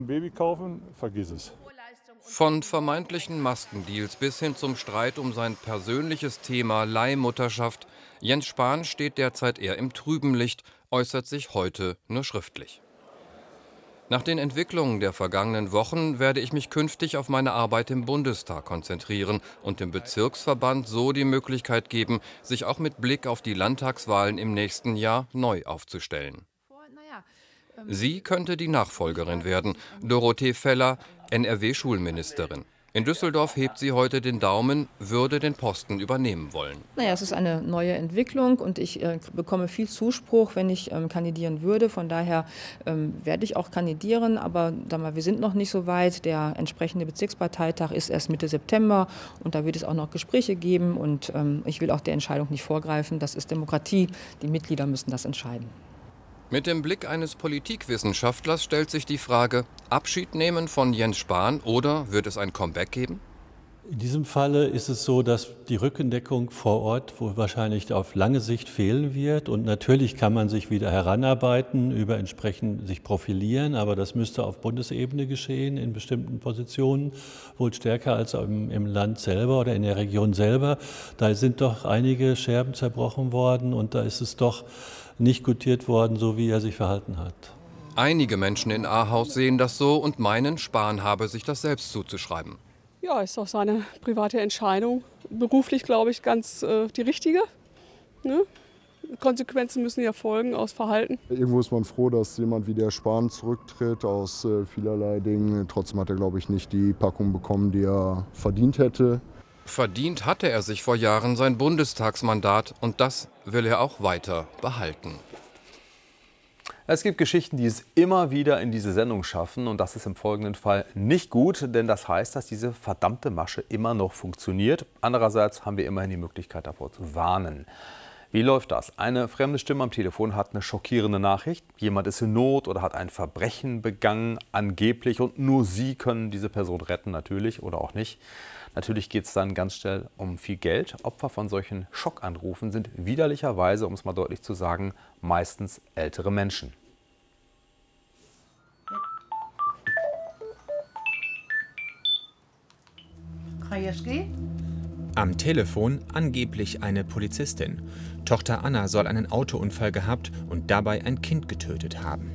Ein Baby kaufen, vergiss es. Von vermeintlichen Maskendeals bis hin zum Streit um sein persönliches Thema Leihmutterschaft. Jens Spahn steht derzeit eher im trüben Licht, äußert sich heute nur schriftlich. Nach den Entwicklungen der vergangenen Wochen werde ich mich künftig auf meine Arbeit im Bundestag konzentrieren und dem Bezirksverband so die Möglichkeit geben, sich auch mit Blick auf die Landtagswahlen im nächsten Jahr neu aufzustellen. Sie könnte die Nachfolgerin werden, Dorothee Feller, NRW-Schulministerin. In Düsseldorf hebt sie heute den Daumen, würde den Posten übernehmen wollen. Naja, es ist eine neue Entwicklung und ich bekomme viel Zuspruch, wenn ich kandidieren würde. Von daher werde ich auch kandidieren, aber wir sind noch nicht so weit. Der entsprechende Bezirksparteitag ist erst Mitte September und da wird es auch noch Gespräche geben und ich will auch der Entscheidung nicht vorgreifen. Das ist Demokratie, die Mitglieder müssen das entscheiden. Mit dem Blick eines Politikwissenschaftlers stellt sich die Frage, Abschied nehmen von Jens Spahn oder wird es ein Comeback geben? In diesem Falle ist es so, dass die Rückendeckung vor Ort wohl wahrscheinlich auf lange Sicht fehlen wird. Und natürlich kann man sich wieder heranarbeiten, über entsprechend sich profilieren, aber das müsste auf Bundesebene geschehen, in bestimmten Positionen, wohl stärker als im Land selber oder in der Region selber. Da sind doch einige Scherben zerbrochen worden und da ist es doch nicht gutiert worden, so wie er sich verhalten hat. Einige Menschen in Ahaus sehen das so und meinen, Spahn habe sich das selbst zuzuschreiben. Ja, ist auch seine private Entscheidung. Beruflich, glaube ich, ganz die richtige. Ne? Konsequenzen müssen ja folgen aus Verhalten. Irgendwo ist man froh, dass jemand wie der Spahn zurücktritt aus vielerlei Dingen. Trotzdem hat er, glaube ich, nicht die Packung bekommen, die er verdient hätte. Verdient hatte er sich vor Jahren sein Bundestagsmandat und das will er auch weiter behalten. Es gibt Geschichten, die es immer wieder in diese Sendung schaffen und das ist im folgenden Fall nicht gut, denn das heißt, dass diese verdammte Masche immer noch funktioniert. Andererseits haben wir immerhin die Möglichkeit davor zu warnen. Wie läuft das? Eine fremde Stimme am Telefon hat eine schockierende Nachricht. Jemand ist in Not oder hat ein Verbrechen begangen, angeblich, und nur Sie können diese Person retten, natürlich oder auch nicht. Natürlich geht es dann ganz schnell um viel Geld. Opfer von solchen Schockanrufen sind widerlicherweise, um es mal deutlich zu sagen, meistens ältere Menschen. Krajewski? Am Telefon angeblich eine Polizistin. Tochter Anna soll einen Autounfall gehabt und dabei ein Kind getötet haben.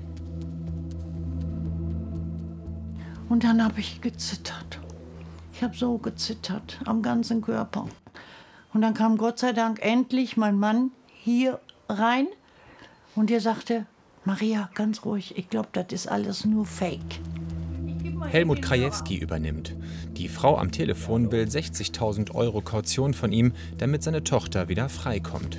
Und dann habe ich gezittert. Ich habe so gezittert, am ganzen Körper. Und dann kam Gott sei Dank endlich mein Mann hier rein und der sagte, Maria, ganz ruhig, ich glaube, das ist alles nur Fake. Helmut Krajewski übernimmt. Die Frau am Telefon will 60.000 € Kaution von ihm, damit seine Tochter wieder freikommt.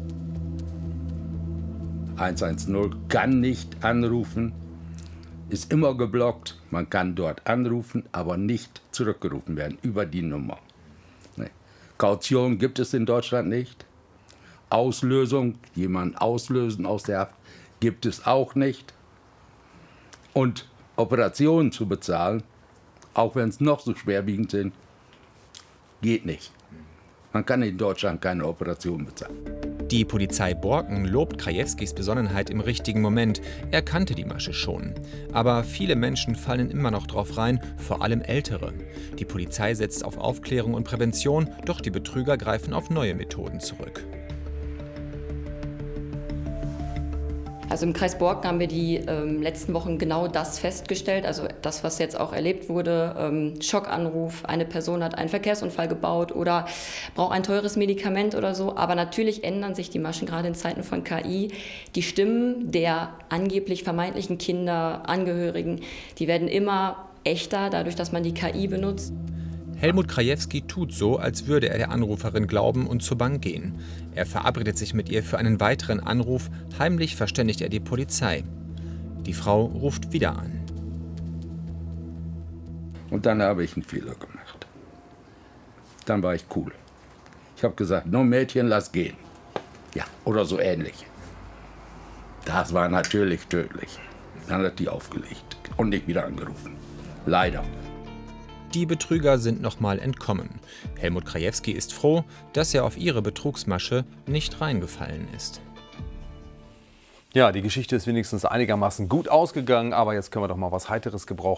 110 kann nicht anrufen, ist immer geblockt. Man kann dort anrufen, aber nicht zurückgerufen werden über die Nummer. Nee. Kaution gibt es in Deutschland nicht. Auslösung, jemanden auslösen aus der Haft, gibt es auch nicht. Und Operationen zu bezahlen, auch wenn es noch so schwerwiegend sind, geht nicht. Man kann in Deutschland keine Operation bezahlen. Die Polizei Borken lobt Krajewskis Besonnenheit im richtigen Moment. Er kannte die Masche schon. Aber viele Menschen fallen immer noch drauf rein, vor allem Ältere. Die Polizei setzt auf Aufklärung und Prävention, doch die Betrüger greifen auf neue Methoden zurück. Also im Kreis Borken haben wir die letzten Wochen genau das festgestellt, also das, was jetzt auch erlebt wurde, Schockanruf, eine Person hat einen Verkehrsunfall gebaut oder braucht ein teures Medikament oder so. Aber natürlich ändern sich die Maschen, gerade in Zeiten von KI. Die Stimmen der angeblich vermeintlichen Kinder, Angehörigen, die werden immer echter, dadurch, dass man die KI benutzt. Helmut Krajewski tut so, als würde er der Anruferin glauben und zur Bank gehen. Er verabredet sich mit ihr für einen weiteren Anruf. Heimlich verständigt er die Polizei. Die Frau ruft wieder an. Und dann habe ich einen Fehler gemacht. Dann war ich cool. Ich habe gesagt, no Mädchen, lass gehen. Ja, oder so ähnlich. Das war natürlich tödlich. Dann hat die aufgelegt und nicht wieder angerufen. Leider. Die Betrüger sind nochmal entkommen. Helmut Krajewski ist froh, dass er auf ihre Betrugsmasche nicht reingefallen ist. Ja, die Geschichte ist wenigstens einigermaßen gut ausgegangen, aber jetzt können wir doch mal was Heiteres gebrauchen.